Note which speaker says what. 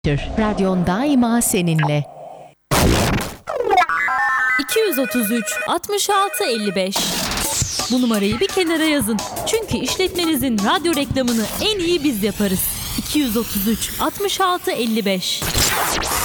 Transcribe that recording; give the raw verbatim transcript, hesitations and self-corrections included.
Speaker 1: Radyon daima seninle.
Speaker 2: iki yüz otuz üç altmış altı elli beş. Bu numarayı bir kenara yazın. Çünkü işletmenizin radyo reklamını en iyi biz yaparız. iki yüz otuz üç altmış altı elli beş.